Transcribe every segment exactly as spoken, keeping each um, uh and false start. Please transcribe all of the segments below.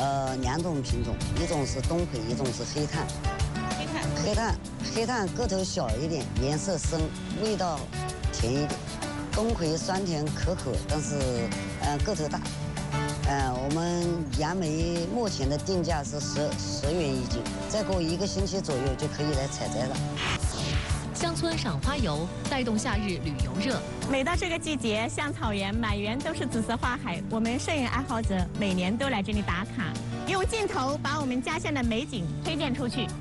呃两种品种，一种是冬葵，一种是黑炭。 黑炭， 黑炭，黑炭个头小一点，颜色深，味道甜一点。冬葵酸甜可口，但是呃个头大。呃，我们杨梅目前的定价是十十元一斤，再过一个星期左右就可以来采摘了。 乡村赏花游带动夏日旅游热。 每到这个季节，像草原满园都是紫色花海，我们摄影爱好者每年都来这里打卡，用镜头把我们家乡的美景推荐出去。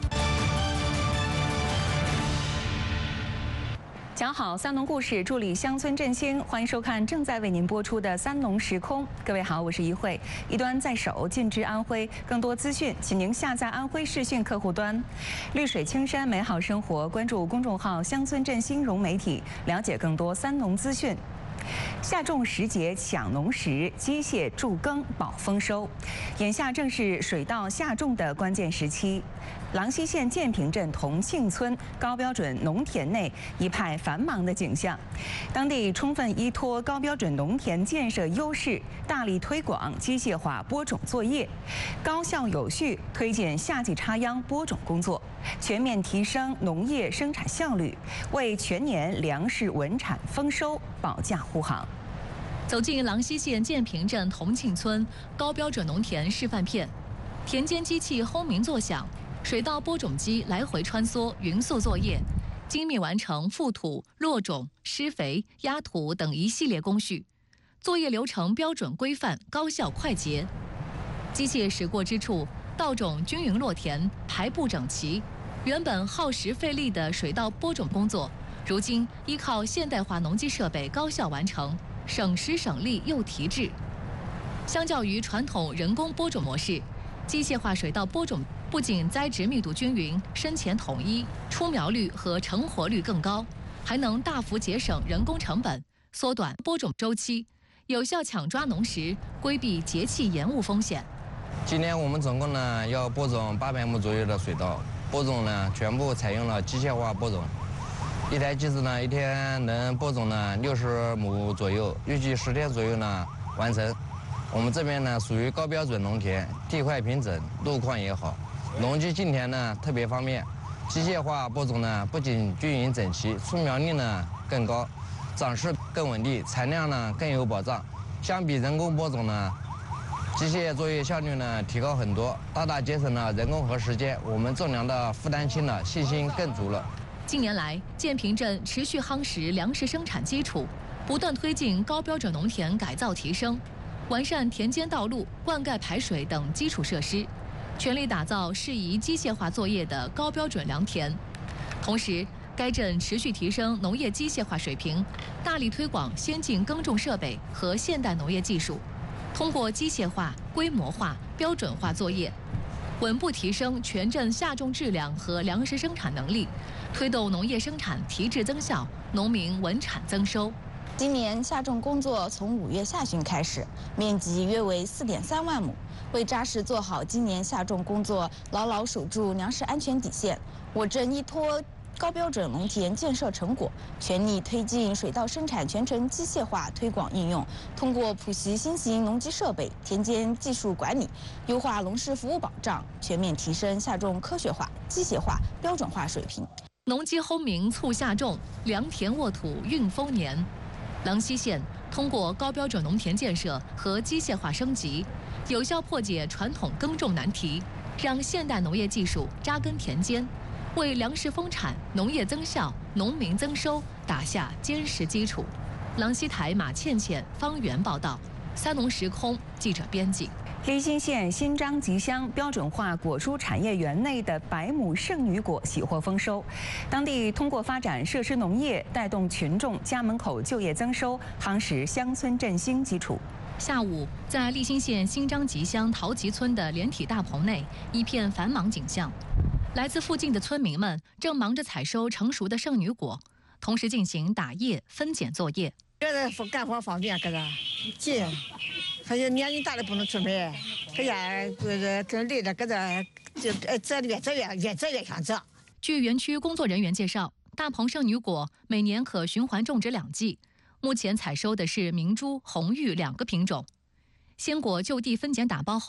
讲好三农故事，助力乡村振兴。欢迎收看正在为您播出的《三农时空》。各位好，我是一慧，一端在手，尽知安徽。更多资讯，请您下载安徽视讯客户端。绿水青山，美好生活。关注公众号“乡村振兴融媒体”，了解更多三农资讯。夏种时节抢农时，机械助耕保丰收。眼下正是水稻夏种的关键时期。郎溪县建平镇同庆村高标准农田内一派繁忙的景象，当地充分依托高标准农田建设优势，大力推广机械化播种作业，高效有序推进夏季插秧播种工作，全面提升农业生产效率，为全年粮食稳产丰收保驾护航。 走进郎溪县建平镇同庆村高标准农田示范片，田间机器轰鸣作响，水稻播种机来回穿梭，匀速作业，精密完成覆土、落种、施肥、压土等一系列工序，作业流程标准规范、高效快捷。机械驶过之处，稻种均匀落田，排布整齐。原本耗时费力的水稻播种工作，如今依靠现代化农机设备高效完成，省时省力又提质。相较于传统人工播种模式，机械化水稻播种不仅栽植密度均匀、深浅统一，出苗率和成活率更高，还能大幅节省人工成本，缩短播种周期，有效抢抓农时，规避节气延误风险。 今年我们总共呢要播种八百亩左右的水稻，播种呢全部采用了机械化播种，一台机子呢一天能播种呢六十亩左右，预计十天左右呢完成。我们这边呢属于高标准农田，地块平整，路况也好，农机进田呢特别方便。机械化播种呢不仅均匀整齐，出苗率呢更高，长势更稳定，产量呢更有保障。相比人工播种呢，机械作业效率呢提高很多，大大节省了人工和时间，我们种粮的负担轻了，信心更足了。 近年来，建平镇持续夯实粮食生产基础，不断推进高标准农田改造提升，完善田间道路、灌溉排水等基础设施，全力打造适宜机械化作业的高标准良田。同时，该镇持续提升农业机械化水平，大力推广先进耕种设备和现代农业技术，通过机械化、规模化、标准化作业，稳步提升全镇夏种质量和粮食生产能力，推动农业生产提质增效，农民稳产增收。 今年夏种工作从五月下旬开始，面积约为四点三万亩。为扎实做好今年夏种工作，牢牢守住粮食安全底线，我镇依托高标准农田建设成果，全力推进水稻生产全程机械化推广应用，通过普及新型农机设备、田间技术管理，优化农事服务保障，全面提升夏种科学化、机械化、标准化水平。 农机轰鸣促夏种，良田沃土运丰年。郎溪县通过高标准农田建设和机械化升级，有效破解传统耕种难题，让现代农业技术扎根田间，为粮食丰产、农业增效、农民增收打下坚实基础。郎溪台马倩倩、方圆报道，三农时空记者编辑。 利兴县新张集乡标准化果蔬产业园内的百亩圣女果喜获丰收，当地通过发展设施农业，带动群众家门口就业增收，夯实乡村振兴基础。 下午，在利兴县新张集乡陶集村的连体大棚内，一片繁忙景象。来自附近的村民们正忙着采收成熟的圣女果，同时进行打叶分拣作业。 觉得干活方便，搁这近，还有年龄大的不能出门，搁家就是更累的，搁这就呃这越这越越这越想这。 据园区工作人员介绍，大棚圣女果每年可循环种植两季，目前采收的是明珠、红玉两个品种。鲜果就地分拣打包后。